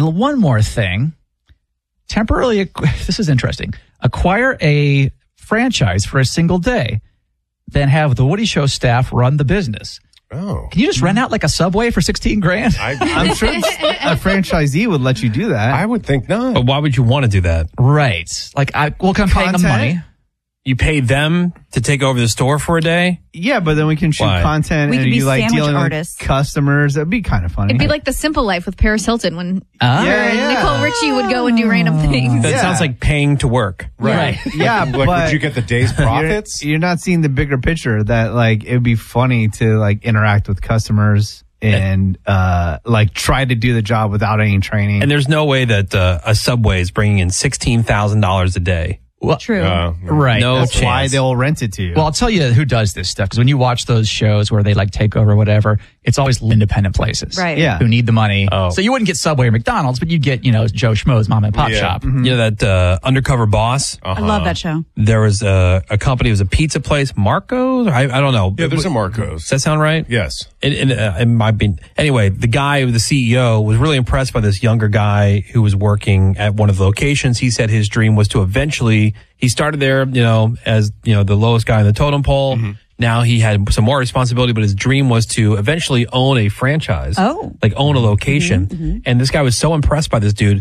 one more thing. Temporarily, this is interesting. Acquire a franchise for a single day, then have the Woody Show staff run the business. Oh. Can you just rent out like a Subway for $16,000? I'm sure a franchisee would let you do that. I would think not. But why would you want to do that? Right. Like, I'm paying them money. You pay them to take over the store for a day? Yeah, but then we can shoot content We and could be you like sandwich dealing artists. with customers. That'd be kind of funny. It'd be like The Simple Life with Paris Hilton when Yeah. Nicole Richie would go and do random things. That sounds like paying to work. Right. Yeah, Like, but would you get the day's profits? You're not seeing the bigger picture that like it'd be funny to like interact with customers and like try to do the job without any training. And there's no way that a Subway is bringing in $16,000 a day. Well, True. right. No That's chance. why they'll rent it to you. Well, I'll tell you who does this stuff, because when you watch those shows where they like take over whatever, it's always independent places. Right. Yeah. Who need the money. Oh. So you wouldn't get Subway or McDonald's, but you'd get, Joe Schmo's mom and pop shop. You know that Undercover Boss? I love that show. There was a company, it was a pizza place, Marco's? I don't know. Yeah, there's a Marco's. Does that sound right? Yes. It might be. Anyway, the guy, the CEO, was really impressed by this younger guy who was working at one of the locations. He said his dream was to eventually, he started there, as, the lowest guy in the totem pole. Mm-hmm. Now he had some more responsibility, but his dream was to eventually own a franchise. Oh. Like own a location. And this guy was so impressed by this dude,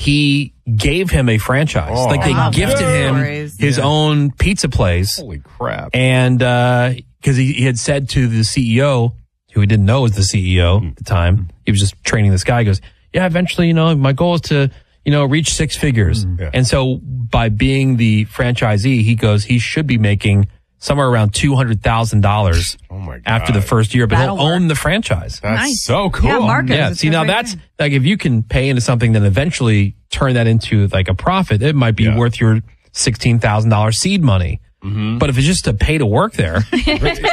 he gave him a franchise. Oh. Like they Wow. gifted him Stories. his own pizza place. Holy crap. And because he had said to the CEO, who he didn't know was the CEO at the time, he was just training this guy, he goes, yeah, eventually, my goal is to, reach six figures. Yeah. And so by being the franchisee, he goes, he should be making somewhere around $200,000 Oh my God. after the first year, but That'll he'll own the franchise. That's Nice. so cool. Yeah, Marcos. Yeah, It's see, now right that's there. like if you can pay into something, then eventually turn that into like a profit, it might be Yeah. worth your $16,000 seed money. But if it's just to pay to work there, Yeah,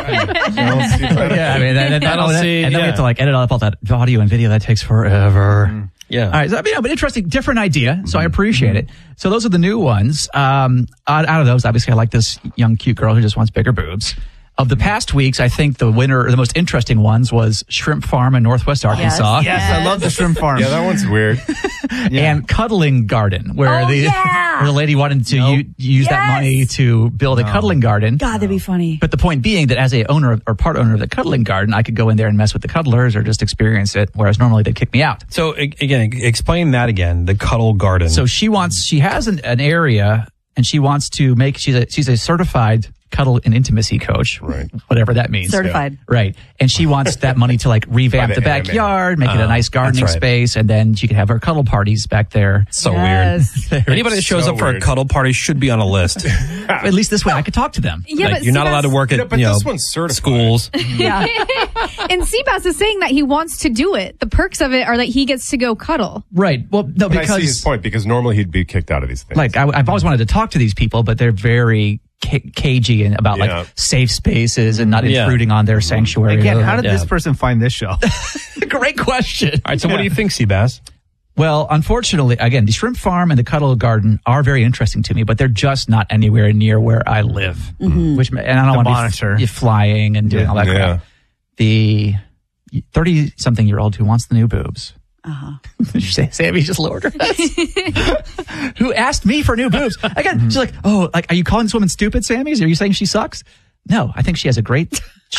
I mean, and then don't see- we yeah. have to like edit up all that audio and video. That takes forever. yeah. All right, so, but interesting, different idea. So I appreciate it. So those are the new ones. Out of those, obviously, I like this young, cute girl who just wants bigger boobs. Of the past weeks, I think the winner, or the most interesting ones, was Shrimp Farm in Northwest Arkansas. yes, I love the shrimp farm. Yeah, that one's weird. And Cuddling Garden, where Oh, the yeah. where the lady wanted to use that Yes. money to build a cuddling garden. God, that'd be funny. But the point being that as a owner or part owner of the cuddling garden, I could go in there and mess with the cuddlers or just experience it, whereas normally they'd kick me out. So again, explain that again, the Cuddle Garden. So she has an area, and she wants to make, she's a certified cuddle and intimacy coach, Right. whatever that means. Certified. Right. And she wants that money to like revamp By the the backyard, make it a nice gardening that's right. space, and then she can have her cuddle parties back there. so Yes. weird. Anybody that shows So up for a weird. cuddle party should be on a list. At least this way I could talk to them. Yeah, Like, but you're not Seabass- allowed to work at Yeah, but this one's certified. schools. Yeah. And Seabass is saying that he wants to do it. The perks of it are that he gets to go cuddle. Right. Well, no, But I see his because point, because normally he'd be kicked out of these things. like I've always wanted to talk to these people, but they're very cagey and about Yeah. like safe spaces and not Yeah. intruding on their sanctuary. Again, how did Yeah. this person find this show? Great question. All right, so what do you think, Seabass? Well, unfortunately, again, the shrimp farm and the cuddle garden are very interesting to me, but they're just not anywhere near where I live. Which, and I don't want monitor. to be flying and doing all that Yeah. crap. The 30-something-year-old who wants the new boobs. Did you say Sammy just lowered her head? Who asked me for new boobs? Again, she's like, "Oh, like, are you calling this woman stupid, Sammy? Are you saying she sucks?" No, I think she has a great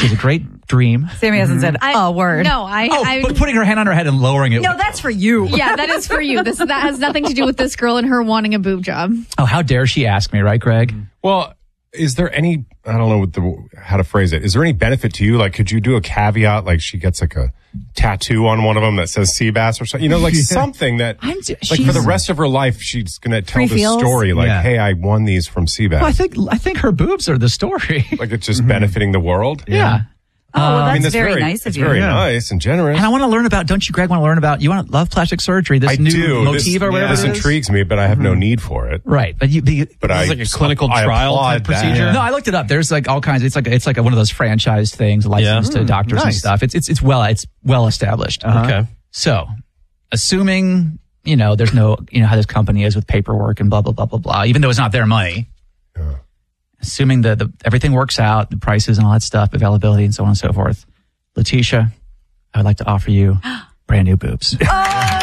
dream. Sammy hasn't said a word. No, But putting her hand on her head and lowering it. No, that's for you. yeah, that is for you. That has nothing to do with this girl and her wanting a boob job. Oh, how dare she ask me, right, Greg? Well, is there any, I don't know how to phrase it. Is there any benefit to you? Like, could you do a caveat? Like she gets like a tattoo on one of them that says Seabass or something, like something that like for the rest of her life, she's going to tell Free the feels? story. Like, Yeah. hey, I won these from Seabass. Well, I think her boobs are the story. Like it's just benefiting the world. Yeah. Oh, well, that's, I mean, that's very nice of it's you. very Yeah. nice and generous. And I want to learn about, don't you, Greg, want to learn about, you want to love plastic surgery, this I new do. Motiva or whatever This it is? intrigues me, but I have no need for it. Right. But But I like a clinical I trial applaud type that. procedure? No, I looked it up. There's like all kinds. It's like one of those franchised things, licensed to doctors and nice. stuff. It's well established. Okay. So, assuming there's no how this company is with paperwork and blah blah blah blah blah. Even though it's not their money, assuming the everything works out, the prices and all that stuff, availability and so on and so forth. Letitia, I would like to offer you brand new boobs. Oh,